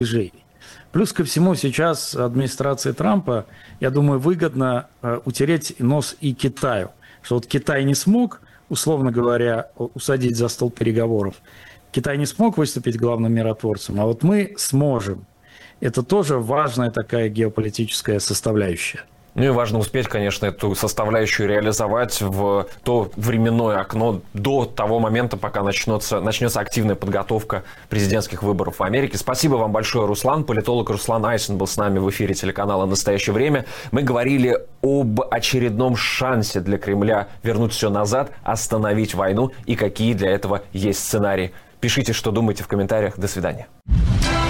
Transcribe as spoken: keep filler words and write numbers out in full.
движений. Плюс ко всему сейчас администрации Трампа, я думаю, выгодно утереть нос и Китаю. Что вот Китай не смог, условно говоря, усадить за стол переговоров. Китай не смог выступить главным миротворцем, а вот мы сможем. Это тоже важная такая геополитическая составляющая. Ну и важно успеть, конечно, эту составляющую реализовать в то временное окно до того момента, пока начнется, начнется активная подготовка президентских выборов в Америке. Спасибо вам большое, Руслан. Политолог Руслан Айсен был с нами в эфире телеканала «Настоящее время». Мы говорили об очередном шансе для Кремля вернуть все назад, остановить войну и какие для этого есть сценарии. Пишите, что думаете в комментариях. До свидания.